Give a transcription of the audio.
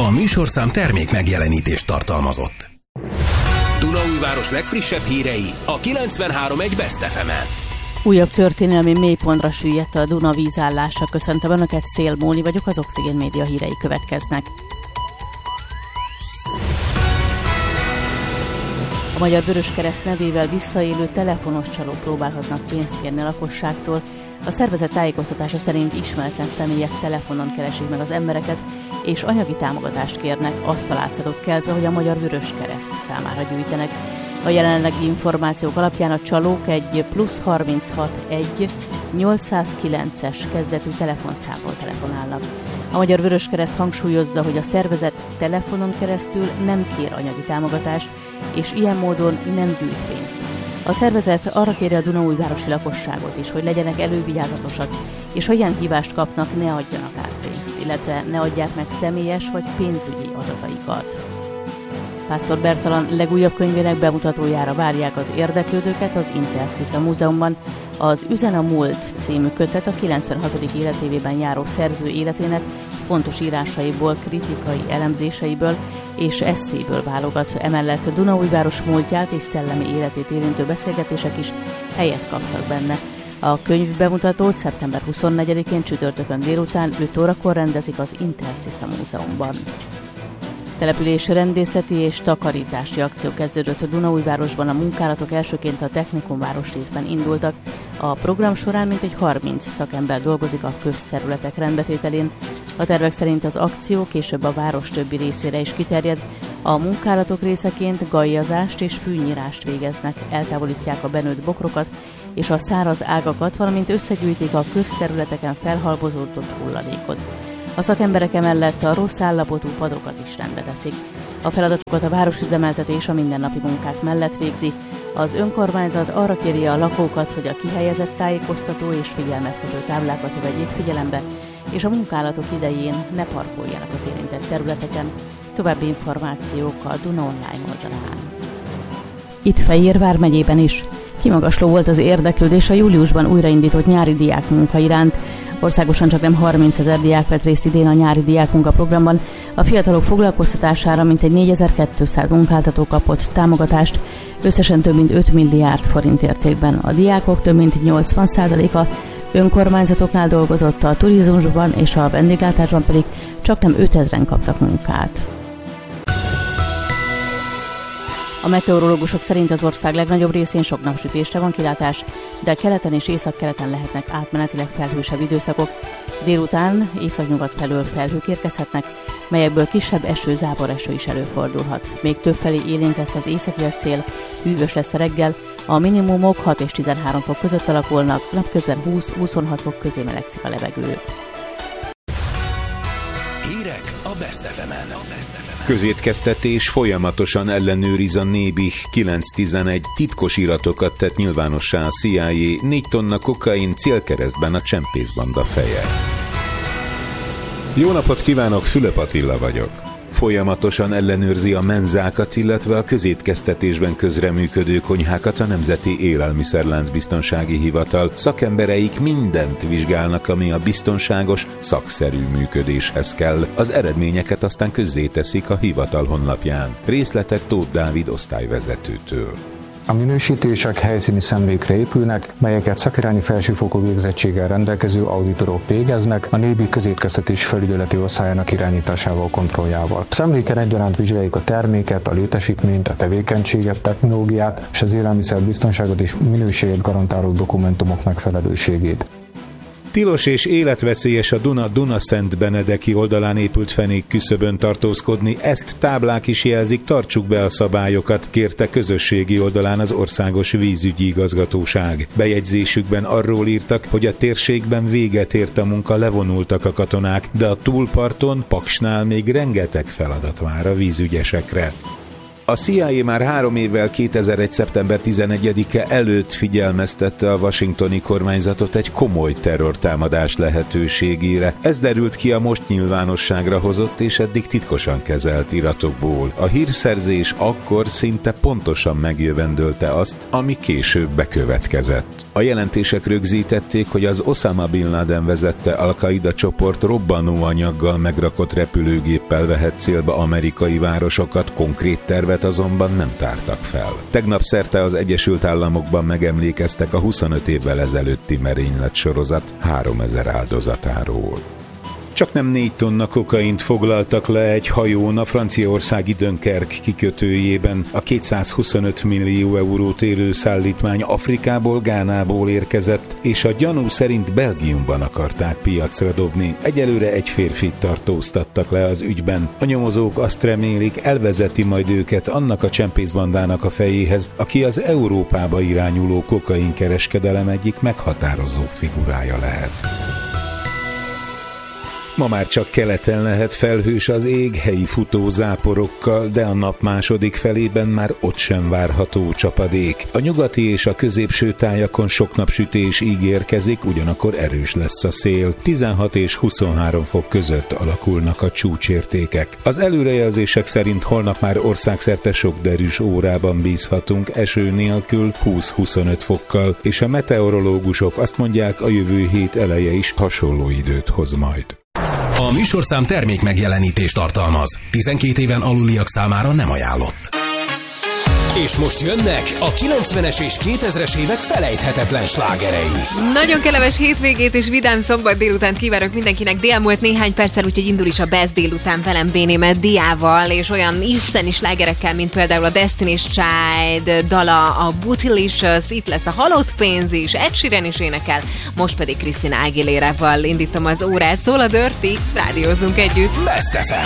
A műsorszám termék megjelenítést tartalmazott. Dunaújváros legfrissebb hírei a 93.1 Best FM-en. Újabb történelmi mélypontra süllyedt a Duna vízállása. Köszöntöm Önöket, Szél Móni vagyok, az Oxigén Média hírei következnek. A Magyar Vöröskereszt nevével visszaélő telefonos csalók próbálhatnak pénzt kérni a lakosságtól. A szervezet tájékoztatása szerint ismeretlen személyek telefonon keresik meg az embereket, és anyagi támogatást kérnek, azt a látszatot keltve, hogy a Magyar Vöröskereszt számára gyűjtenek. A jelenlegi információk alapján a csalók egy +36 809-es kezdetű telefonszámról telefonálnak. A Magyar Vöröskereszt hangsúlyozza, hogy a szervezet telefonon keresztül nem kér anyagi támogatást, és ilyen módon nem gyűjt pénzt. A szervezet arra kéri a dunaújvárosi lakosságot is, hogy legyenek elővigyázatosak, és ha ilyen hívást kapnak, ne adjanak át pénzt, illetve ne adják meg személyes vagy pénzügyi adataikat. Pásztor Bertalan legújabb könyvének bemutatójára várják az érdeklődőket az Interciza Múzeumban. Az Üzen a múlt című kötet a 96. életévében járó szerző életének fontos írásaiból, kritikai elemzéseiből és esszéből válogat. Emellett Dunaújváros múltját és szellemi életét érintő beszélgetések is helyet kaptak benne. A könyv bemutatót szeptember 24-én csütörtökön délután 5 órakor rendezik az Interciza Múzeumban. Települési rendészeti és takarítási akció kezdődött a Dunaújvárosban, a munkálatok elsőként a Technikum városrészben indultak. A program során mintegy 30 szakember dolgozik a közterületek rendbetételén. A tervek szerint az akció később a város többi részére is kiterjed. A munkálatok részeként gajjazást és fűnyírást végeznek, eltávolítják a benőtt bokrokat és a száraz ágakat, valamint összegyűjtik a közterületeken felhalmozódott hulladékot. A szakemberek emellett a rossz állapotú padokat is rendbe teszik. A feladatokat a városüzemeltetés a mindennapi munkák mellett végzi. Az önkormányzat arra kéri a lakókat, hogy a kihelyezett tájékoztató és figyelmeztető táblákat vegyék figyelembe, és a munkálatok idején ne parkoljanak az érintett területeken. További információk a Duna Online oldalán. Itt Fejér megyében is kimagasló volt az érdeklődés a júliusban újraindított nyári diákmunka iránt. Országosan csaknem 30 000 diák vett részt idén a nyári diákmunka programban. A fiatalok foglalkoztatására mintegy 4200 munkáltató kapott támogatást, összesen több mint 5 milliárd forint értékben. A diákok több mint 80%-a önkormányzatoknál dolgozott, a turizmusban és a vendéglátásban pedig csaknem 5000-en kaptak munkát. A meteorológusok szerint az ország legnagyobb részén sok napsütésre van kilátás, de keleten és északkeleten lehetnek átmenetileg felhősebb időszakok. Délután északnyugat felől felhők érkezhetnek, melyekből kisebb eső, záporeső is előfordulhat. Még többfelé élénk lesz az északi szél, hűvös lesz a reggel, a minimumok 6 és 13 fok között alakulnak, napközben 20-26 fok közé melegszik a levegő. Hírek a Best FM-en. Közétkeztetés folyamatosan ellenőriz a Nébih 911 titkos iratokat tett nyilvánossá a CIA, 4 tonna kokain célkeresztben a csempészbanda feje. Jó napot kívánok, Fülöp Attila vagyok. Folyamatosan ellenőrzi a menzákat, illetve a közétkeztetésben közreműködő konyhákat a Nemzeti Élelmiszerlánc Biztonsági Hivatal. Szakembereik mindent vizsgálnak, ami a biztonságos, szakszerű működéshez kell. Az eredményeket aztán közzéteszik a hivatal honlapján. Részletek Tóth Dávid osztályvezetőtől. A minősítések helyszíni szemlékre épülnek, melyeket szakirányi felsőfokú végzettséggel rendelkező auditorok végeznek a Nébih közétkeztetés felügyeleti osztályának irányításával, kontrolljával. Szemléken egyaránt vizsgáljuk a terméket, a létesítményt, a tevékenységet, technológiát és az élelmiszerbiztonságot és minőséget garantáló dokumentumok megfelelőségét. Tilos és életveszélyes a Duna-Dunaszentbenedeki oldalán épült fenék küszöbön tartózkodni, ezt táblák is jelzik, tartsuk be a szabályokat, kérte közösségi oldalán az Országos Vízügyi Igazgatóság. Bejegyzésükben arról írtak, hogy a térségben véget ért a munka, levonultak a katonák, de a túlparton, Paksnál még rengeteg feladat vár a vízügyesekre. A CIA már 3 évvel 2001. szeptember 11-e előtt figyelmeztette a washingtoni kormányzatot egy komoly terrortámadás lehetőségére. Ez derült ki a most nyilvánosságra hozott és eddig titkosan kezelt iratokból. A hírszerzés akkor szinte pontosan megjövendölte azt, ami később bekövetkezett. A jelentések rögzítették, hogy az Osama Bin Laden vezette Al-Qaida csoport robbanóanyaggal megrakott repülőgéppel vehet célba amerikai városokat, konkrét tervet azonban nem tártak fel. Tegnap szerte az Egyesült Államokban megemlékeztek a 25 évvel ezelőtti merénylet sorozat 3000 áldozatáról. Csaknem 4 tonna kokaint foglaltak le egy hajón a franciaországi Dunkerque kikötőjében. A 225 millió eurót érő szállítmány Afrikából, Gánából érkezett, és a gyanú szerint Belgiumban akarták piacra dobni. Egyelőre egy férfit tartóztattak le az ügyben. A nyomozók azt remélik, elvezeti majd őket annak a csempészbandának a fejéhez, aki az Európába irányuló kokainkereskedelem egyik meghatározó figurája lehet. Ma már csak keleten lehet felhős az ég helyi futózáporokkal, de a nap második felében már ott sem várható csapadék. A nyugati és a középső tájakon sok napsütés ígérkezik, ugyanakkor erős lesz a szél. 16 és 23 fok között alakulnak a csúcsértékek. Az előrejelzések szerint holnap már országszerte sok derűs órában bízhatunk, eső nélkül 20-25 fokkal, és a meteorológusok azt mondják, a jövő hét eleje is hasonló időt hoz majd. A műsorszám termék megjelenítést tartalmaz. 12 éven aluliak számára nem ajánlott. És most jönnek a 90-es és 2000-es évek felejthetetlen slágerei. Nagyon kellemes hétvégét és vidám szombat délutánt kívánok mindenkinek. Dél múlt néhány perccel, úgyhogy indul is a Best délután velem Bénémet Diával, és olyan isteni slágerekkel, mint például a Destiny's Child dala, a Bootylicious, itt lesz a Halott pénz is, Ed Sheeran is énekel, most pedig Christina Aguilera-val indítom az órát. Szól a Dirty, rádiózunk együtt. Best FM.